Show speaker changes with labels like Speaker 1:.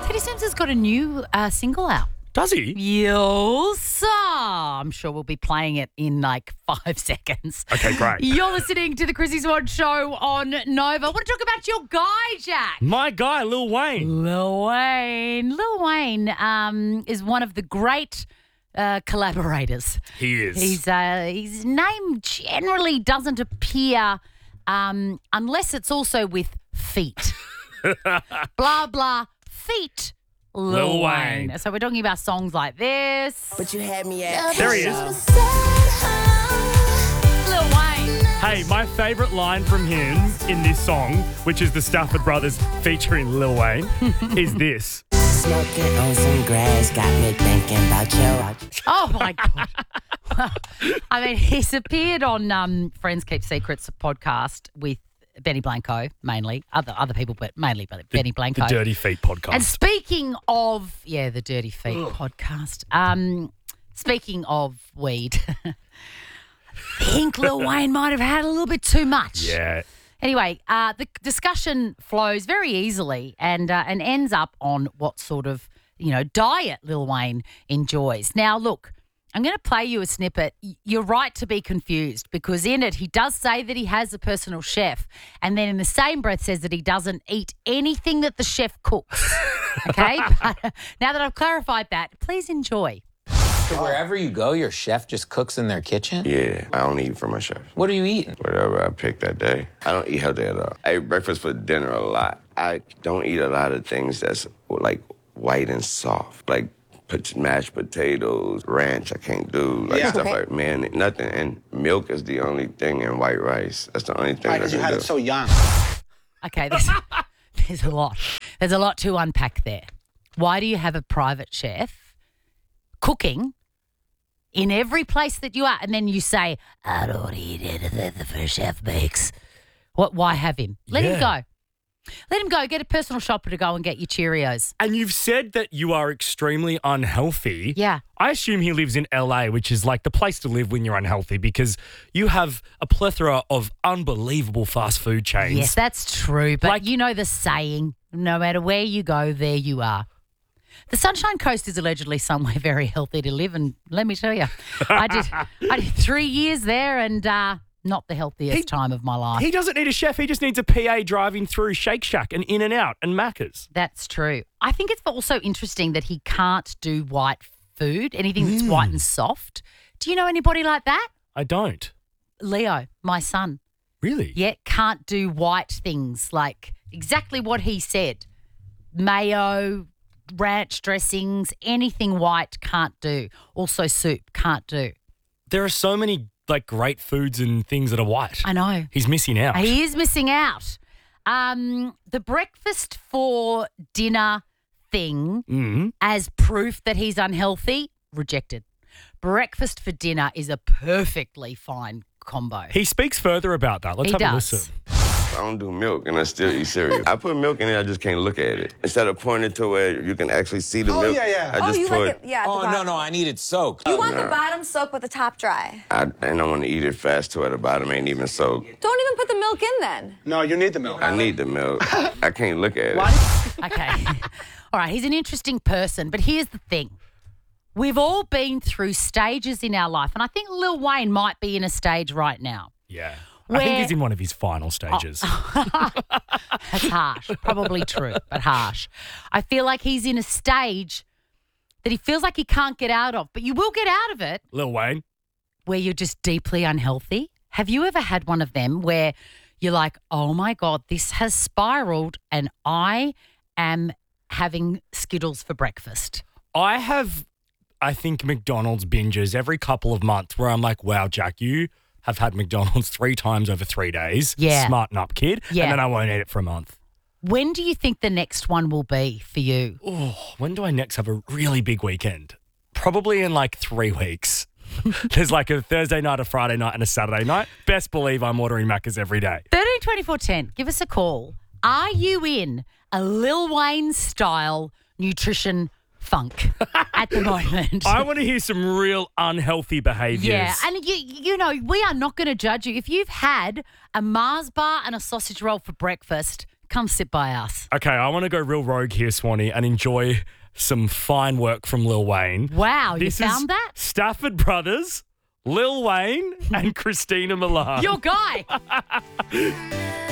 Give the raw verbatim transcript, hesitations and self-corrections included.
Speaker 1: Freddie Sims has got a new uh, single out.
Speaker 2: Does he?
Speaker 1: Yes. I'm sure we'll be playing it in like five seconds.
Speaker 2: Okay, great.
Speaker 1: You're listening to the Chrissy Swan Show on Nova. I want to talk about your guy, Jack.
Speaker 2: My guy, Lil Wayne.
Speaker 1: Lil Wayne. Lil Wayne um, is one of the great uh, collaborators.
Speaker 2: He is.
Speaker 1: He's, uh, his name generally doesn't appear um, unless it's also with feet. Blah, blah, feet. Lil,
Speaker 2: Lil
Speaker 1: Wayne.
Speaker 2: Wayne.
Speaker 1: So we're talking about songs like this.
Speaker 3: But you had me at.
Speaker 2: There he is.
Speaker 1: Lil Wayne.
Speaker 2: Hey, my favourite line from him in this song, which is the Stafford Brothers featuring Lil Wayne, is this.
Speaker 3: Smoking on some grass got me thinking about you.
Speaker 1: Oh, my God. Well, I mean, he's appeared on um, Friends Keep Secrets podcast with Benny Blanco, mainly. Other other people, but mainly but Benny Blanco.
Speaker 2: The Dirty Feet podcast.
Speaker 1: And speaking of, yeah, the Dirty Feet podcast, um, speaking of weed, I think Lil Wayne might have had a little bit too much.
Speaker 2: Yeah.
Speaker 1: Anyway, uh, the discussion flows very easily and uh, and ends up on what sort of, you know, diet Lil Wayne enjoys. Now, look, I'm going to play you a snippet. You're right to be confused because in it he does say that he has a personal chef and then in the same breath says that he doesn't eat anything that the chef cooks. Okay? But now that I've clarified that, please enjoy.
Speaker 4: So wherever you go, your chef just cooks in their kitchen?
Speaker 5: Yeah, I don't eat from my chef.
Speaker 4: What are you eating?
Speaker 5: Whatever I pick that day. I don't eat healthy at all. I eat breakfast for dinner a lot. I don't eat a lot of things that's like white and soft, like put mashed potatoes, ranch. I can't do like
Speaker 6: Yeah.
Speaker 5: stuff
Speaker 6: Okay.
Speaker 5: like man, nothing. And milk is the only thing, and white rice. That's the only thing
Speaker 6: Right,
Speaker 5: I
Speaker 6: because you
Speaker 5: can
Speaker 6: had
Speaker 5: do.
Speaker 6: it so young.
Speaker 1: Okay, there's, there's a lot. There's a lot to unpack there. Why do you have a private chef cooking in every place that you are, and then you say, I don't eat anything that the first chef makes? What? Why have him? Let him
Speaker 2: Yeah.
Speaker 1: go. Let him go. Get a personal shopper to go and get you Cheerios.
Speaker 2: And you've said that you are extremely unhealthy.
Speaker 1: Yeah.
Speaker 2: I assume he lives in L A, which is like the place to live when you're unhealthy because you have a plethora of unbelievable fast food chains.
Speaker 1: Yes, that's true. But
Speaker 2: Like-
Speaker 1: you know the saying, no matter where you go, there you are. The Sunshine Coast is allegedly somewhere very healthy to live, and let me tell you, I did I did three years there and uh, not the healthiest
Speaker 2: He-
Speaker 1: time of my life.
Speaker 2: He doesn't need a chef. He just needs a P A driving through Shake Shack and In and Out and Macca's.
Speaker 1: That's true. I think it's also interesting that he can't do white food, anything that's white and soft. Do you know anybody like that?
Speaker 2: I don't.
Speaker 1: Leo, my son.
Speaker 2: Really?
Speaker 1: Yeah, can't do white things like exactly what he said. Mayo, ranch dressings, anything white can't do. Also soup, can't do.
Speaker 2: There are so many like great foods and things that are white.
Speaker 1: I know.
Speaker 2: He's missing out.
Speaker 1: He is missing out. Um, the breakfast for dinner thing
Speaker 2: Mm.
Speaker 1: as proof that he's unhealthy, rejected. Breakfast for dinner is a perfectly fine combo.
Speaker 2: He speaks further about that. Let's
Speaker 1: He
Speaker 2: have
Speaker 1: does.
Speaker 2: a listen.
Speaker 5: I don't do milk, and I still eat cereal. I put milk in it, I just can't look at it. Instead of pouring it to where you can actually see the
Speaker 6: Oh,
Speaker 5: milk,
Speaker 6: yeah, yeah.
Speaker 5: I
Speaker 7: Oh,
Speaker 5: just
Speaker 7: you
Speaker 5: put
Speaker 7: like it? Yeah. at the
Speaker 4: Oh, no,
Speaker 7: bottom.
Speaker 4: no, I need it soaked.
Speaker 7: You want the
Speaker 5: no.
Speaker 7: bottom soaked with the top dry.
Speaker 5: I, and I want to eat it fast too at the bottom, ain't even soaked.
Speaker 7: Don't even put the milk in then.
Speaker 6: No, you need the milk.
Speaker 5: I need the milk. I can't look at it.
Speaker 1: Okay. All right, he's an interesting person, but here's the thing. We've all been through stages in our life, and I think Lil Wayne might be in a stage right now.
Speaker 2: Yeah. I
Speaker 1: Where-
Speaker 2: think he's in one of his final stages.
Speaker 1: That's harsh. Probably true, but harsh. I feel like he's in a stage that he feels like he can't get out of, but you will get out of it
Speaker 2: Lil Wayne.
Speaker 1: where you're just deeply unhealthy. Have you ever had one of them where you're like, oh my God, this has spiraled and I am having Skittles for breakfast?
Speaker 2: I have, I think, McDonald's binges every couple of months where I'm like, wow, Jack, you have had McDonald's three times over three days.
Speaker 1: Yeah.
Speaker 2: Smarten up, kid.
Speaker 1: Yeah.
Speaker 2: And then I won't eat it for a month.
Speaker 1: When do you think the next one will be for you?
Speaker 2: Oh, when do I next have a really big weekend? Probably in like three weeks. There's like a Thursday night, a Friday night, and a Saturday night. Best believe I'm ordering Macca's every day.
Speaker 1: thirteen twenty-four ten, give us a call. Are you in a Lil Wayne style nutrition funk at the moment?
Speaker 2: I want to hear some real unhealthy behaviours.
Speaker 1: Yeah, and you you know, we are not going to judge you. If you've had a Mars bar and a sausage roll for breakfast, come sit by us.
Speaker 2: Okay, I want to go real rogue here, Swanee, and enjoy some fine work from Lil Wayne.
Speaker 1: Wow, you
Speaker 2: This is
Speaker 1: found that?
Speaker 2: Stafford Brothers, Lil Wayne, and Christina Milian.
Speaker 1: Your guy.